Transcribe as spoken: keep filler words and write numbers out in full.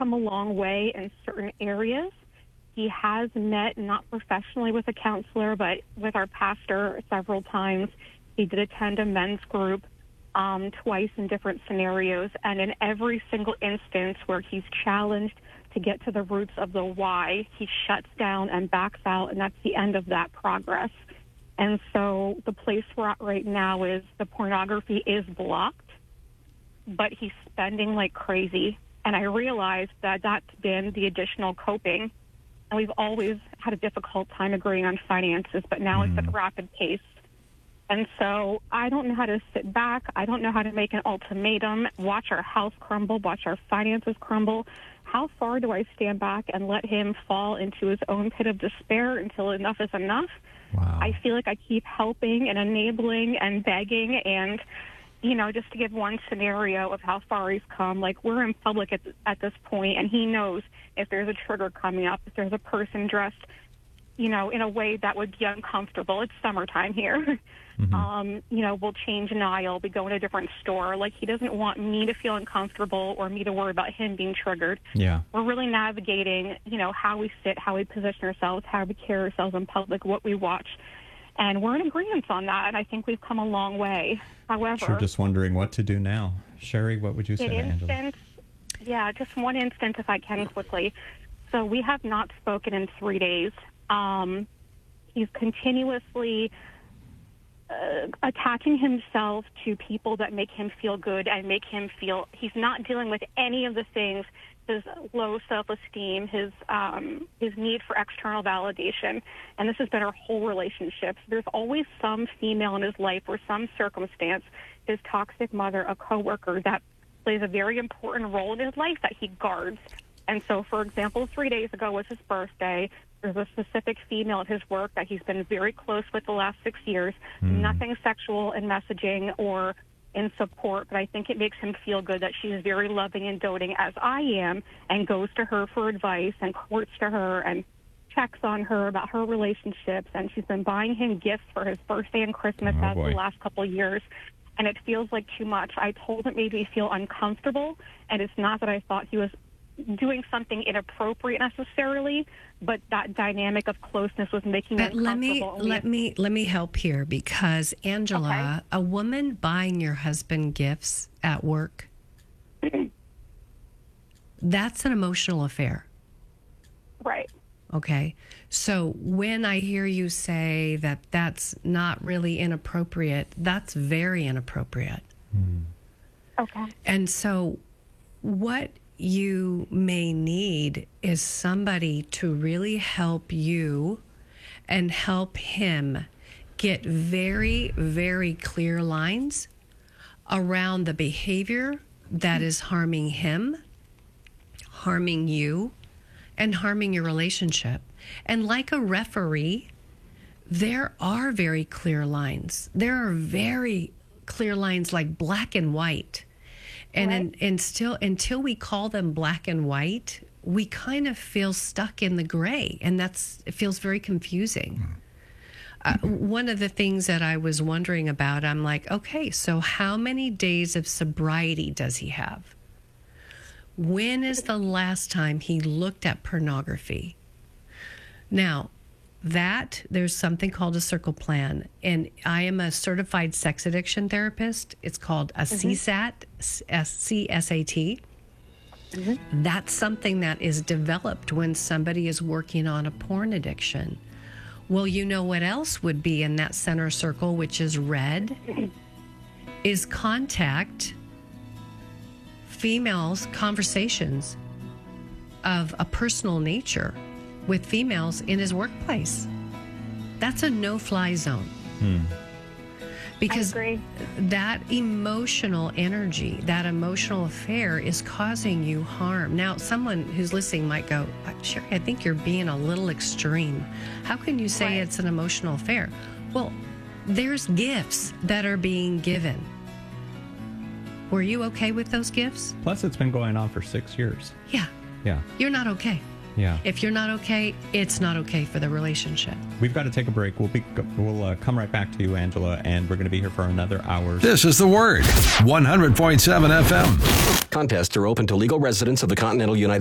come a long way in certain areas. He has met, not professionally with a counselor, but with our pastor several times. He did attend a men's group um, twice in different scenarios. And in every single instance where he's challenged to get to the roots of the why, he shuts down and backs out, and that's the end of that progress. And so the place we're at right now is the pornography is blocked, but he's spending like crazy. And I realized that that's been the additional coping. And we've always had a difficult time agreeing on finances, but now mm. it's at a rapid pace. And so I don't know how to sit back. I don't know how to make an ultimatum, watch our house crumble, watch our finances crumble. How far do I stand back and let him fall into his own pit of despair until enough is enough? Wow. I feel like I keep helping and enabling and begging. And, you know, just to give one scenario of how far he's come, like we're in public at, at this point, and he knows if there's a trigger coming up, if there's a person dressed, you know, in a way that would be uncomfortable. It's summertime here. Mm-hmm. Um, you know, we'll change an aisle, we go in a different store. Like, he doesn't want me to feel uncomfortable or me to worry about him being triggered. Yeah. We're really navigating, you know, how we sit, how we position ourselves, how we carry ourselves in public, what we watch. And we're in agreement on that, and I think we've come a long way. However... Sure, just wondering what to do now. Sherry, what would you say to instance, Angela? Yeah, just one instance, if I can, quickly. So we have not spoken in three days. Um, he's continuously uh, attaching himself to people that make him feel good and make him feel he's not dealing with any of the things, his low self-esteem, his um, his need for external validation. And this has been our whole relationship. There's always some female in his life or some circumstance, his toxic mother, a coworker, that plays a very important role in his life that he guards. And so, for example, three days ago was his birthday. There's a specific female at his work that he's been very close with the last six years. Mm. Nothing sexual in messaging or in support, but I think it makes him feel good that she's very loving and doting, as I am, and goes to her for advice and courts to her and checks on her about her relationships. And she's been buying him gifts for his birthday and Christmas oh, as boy. the last couple of years. And it feels like too much. I told him it made me feel uncomfortable, and it's not that I thought he was doing something inappropriate necessarily, but that dynamic of closeness was making me But let me uncomfortable. let me let me help here, because Angela, okay. a woman buying your husband gifts at work, that's an emotional affair. Right. Okay. So when I hear you say that that's not really inappropriate, that's very inappropriate. Mm. Okay. And so what you may need is somebody to really help you and help him get very, very clear lines around the behavior that is harming him, harming you, and harming your relationship. And like a referee, there are very clear lines. There are very clear lines, like black and white. And, right. and and still, until we call them black and white, we kind of feel stuck in the gray, and that's it feels very confusing. Uh, one of the things that I was wondering about, I'm like, okay, so how many days of sobriety does he have? When is the last time he looked at pornography? Now, that, there's something called a circle plan, and I am a certified sex addiction therapist. It's called a mm-hmm. C SAT, C S A T. Mm-hmm. That's something that is developed when somebody is working on a porn addiction. Well, you know what else would be in that center circle, which is red, is contact, females' conversations of a personal nature with females in his workplace. That's a no-fly zone. Hmm. Because I agree. that emotional energy, that emotional affair is causing you harm. Now, someone who's listening might go, Sherry, I think you're being a little extreme. How can you say right. it's an emotional affair? Well, there's gifts that are being given. Were you okay with those gifts? Plus, it's been going on for six years. Yeah. Yeah. You're not okay. Yeah. If you're not okay, it's not okay for the relationship. We've got to take a break. We'll be we'll uh, come right back to you, Angela, and we're going to be here for another hour. This is The Word, one hundred point seven F M. Contests are open to legal residents of the continental United